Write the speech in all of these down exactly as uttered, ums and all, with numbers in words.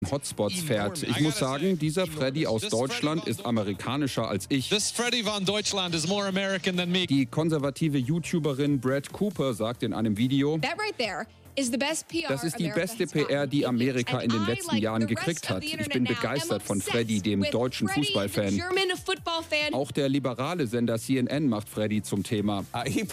Hotspots fährt. Ich muss sagen, dieser Freddy aus Deutschland ist amerikanischer als ich. Die konservative YouTuberin Brad Cooper sagt in einem Video: Das ist die beste P R, die Amerika in den letzten Jahren gekriegt hat. Ich bin begeistert von Freddy, dem deutschen Fußballfan. Auch der liberale Sender C N N macht Freddy zum Thema.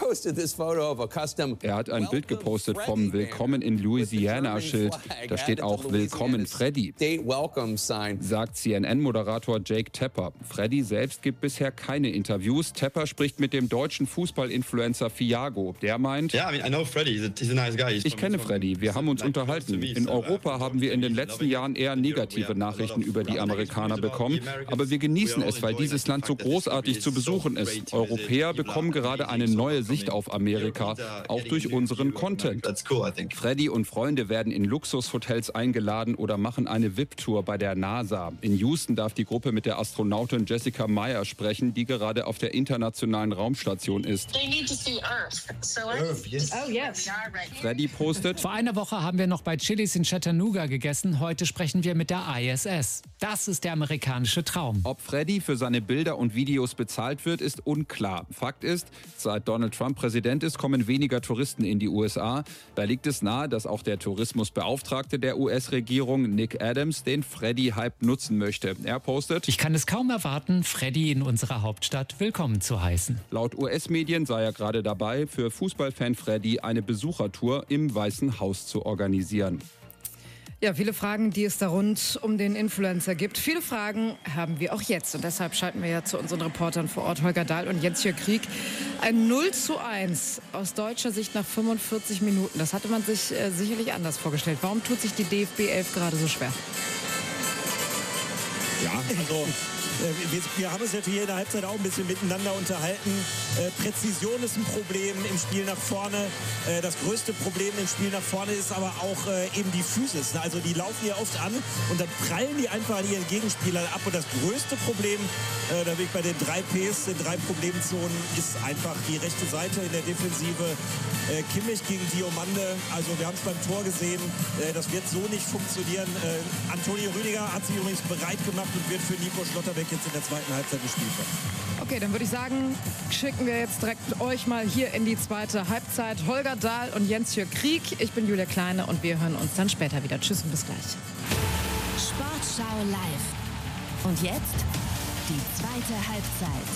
Er hat ein Bild gepostet vom Willkommen in Louisiana-Schild. Da steht auch Willkommen Freddy, sagt C N N-Moderator Jake Tapper. Freddy selbst gibt bisher keine Interviews. Tapper spricht mit dem deutschen Fußball-Influencer Fiago. Der meint: Yeah, I mean, I know Freddy. He's a, he's a nice guy. Ich kenne Freddy, wir haben uns unterhalten. In Europa haben wir in den letzten Jahren eher negative Nachrichten über die Amerikaner bekommen, aber wir genießen es, weil dieses Land so großartig zu besuchen ist. Europäer bekommen gerade eine neue Sicht auf Amerika, auch durch unseren Content. Freddy und Freunde werden in Luxushotels eingeladen oder machen eine V I P-Tour bei der NASA. In Houston darf die Gruppe mit der Astronautin Jessica Meyer sprechen, die gerade auf der internationalen Raumstation ist. Freddy postet: Vor einer Woche haben wir noch bei Chili's in Chattanooga gegessen. Heute sprechen wir mit der I S S. Das ist der amerikanische Traum. Ob Freddy für seine Bilder und Videos bezahlt wird, ist unklar. Fakt ist, seit Donald Trump Präsident ist, kommen weniger Touristen in die U S A. Da liegt es nahe, dass auch der Tourismusbeauftragte der U S-Regierung, Nick Adams, den Freddy-Hype nutzen möchte. Er postet: Ich kann es kaum erwarten, Freddy in unserer Hauptstadt willkommen zu heißen. Laut U S-Medien sei er gerade dabei, für Fußballfan Freddy eine Besuchertour im Weißen Haus zu organisieren. Ja, viele Fragen, die es da rund um den Influencer gibt. Viele Fragen haben wir auch jetzt. Und deshalb schalten wir ja zu unseren Reportern vor Ort, Holger Dahl und Jens-Jörg Krieg. Ein null zu eins aus deutscher Sicht nach fünfundvierzig Minuten. Das hatte man sich äh, sicherlich anders vorgestellt. Warum tut sich die D F B elf gerade so schwer? Ja, also wir, wir haben uns natürlich in der Halbzeit auch ein bisschen miteinander unterhalten. Äh, Präzision ist ein Problem im Spiel nach vorne. Äh, das größte Problem im Spiel nach vorne ist aber auch äh, eben die Physis. Also die laufen hier oft an und dann prallen die einfach an ihren Gegenspielern ab. Und das größte Problem, äh, da bin ich bei den drei Ps, den drei Problemzonen, ist einfach die rechte Seite in der Defensive. Äh, Kimmich gegen Diomande, also wir haben es beim Tor gesehen, äh, das wird so nicht funktionieren. Äh, Antonio Rüdiger hat sich übrigens bereit gemacht und wird für Nico Schlotterbeck jetzt in der zweiten Halbzeit gespielt werden. Okay, dann würde ich sagen, schicken wir jetzt direkt euch mal hier in die zweite Halbzeit. Holger Dahl und Jens-Jörg Krieg. Ich bin Julia Kleine und wir hören uns dann später wieder. Tschüss und bis gleich. Sportschau live. Und jetzt die zweite Halbzeit.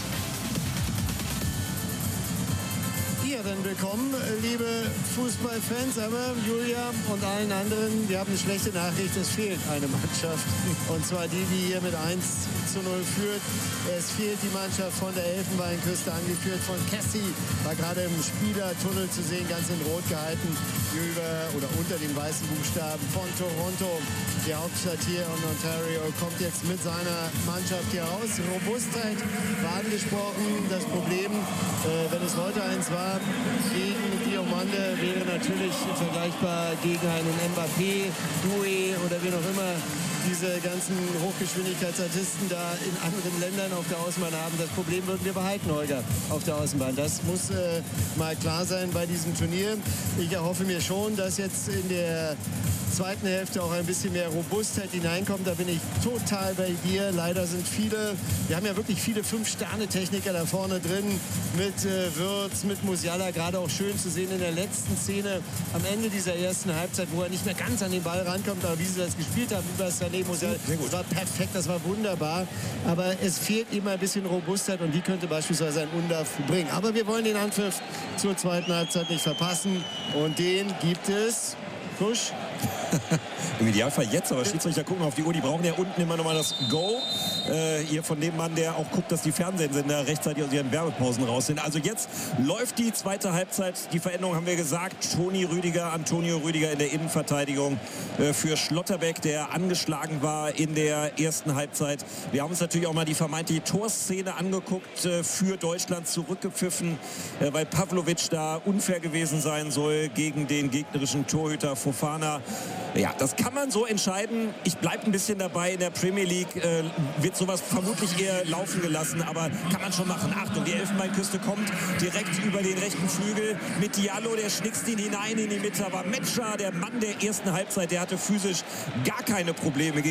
Ja, dann willkommen, liebe Fußballfans, aber Julia und allen anderen, wir haben eine schlechte Nachricht, es fehlt eine Mannschaft. Und zwar die, die hier mit eins zu null führt. Es fehlt die Mannschaft von der Elfenbeinküste, angeführt von Cassie, war gerade im Spielertunnel zu sehen, ganz in Rot gehalten, über oder unter den weißen Buchstaben von Toronto. Die Hauptstadt hier in Ontario kommt jetzt mit seiner Mannschaft hier raus. Robustheit war angesprochen, das Problem, äh, wenn es heute eins war, gegen Diomande wäre natürlich vergleichbar gegen einen Mbappé, Doué oder wen auch immer diese ganzen Hochgeschwindigkeitsartisten da in anderen Ländern auf der Außenbahn haben. Das Problem würden wir behalten, Holger, auf der Außenbahn. Das muss äh, mal klar sein bei diesem Turnier. Ich erhoffe mir schon, dass jetzt in der zweiten Hälfte auch ein bisschen mehr Robustheit hineinkommt. Da bin ich total bei dir. Leider sind viele, wir haben ja wirklich viele Fünf-Sterne-Techniker da vorne drin mit äh, Würz, mit Musiala, gerade auch schön zu sehen in der letzten Szene am Ende dieser ersten Halbzeit, wo er nicht mehr ganz an den Ball rankommt, aber wie sie das gespielt haben, über Sané, Musiala, das war perfekt, das war wunderbar, aber es fehlt immer ein bisschen Robustheit und die könnte beispielsweise ein Undaf bringen. Aber wir wollen den Anpfiff zur zweiten Halbzeit nicht verpassen und den gibt es. Kusch. Im Idealfall jetzt, aber Schiedsrichter gucken auf die Uhr, die brauchen ja unten immer noch mal das Go. Äh, hier von dem Mann, der auch guckt, dass die Fernsehsender rechtzeitig aus ihren Werbepausen raus sind. Also jetzt läuft die zweite Halbzeit. Die Veränderung haben wir gesagt. Toni Rüdiger, Antonio Rüdiger in der Innenverteidigung äh, für Schlotterbeck, der angeschlagen war in der ersten Halbzeit. Wir haben uns natürlich auch mal die vermeintliche Torszene angeguckt, äh, für Deutschland zurückgepfiffen, äh, weil Pavlovic da unfair gewesen sein soll gegen den gegnerischen Torhüter Fofana. Ja, das kann man so entscheiden. Ich bleibe ein bisschen dabei. In der Premier League äh, wird sowas vermutlich eher laufen gelassen, aber kann man schon machen. Achtung, die Elfenbeinküste kommt direkt über den rechten Flügel mit Diallo, der schnickst ihn hinein in die Mitte. Aber Metscher, der Mann der ersten Halbzeit, der hatte physisch gar keine Probleme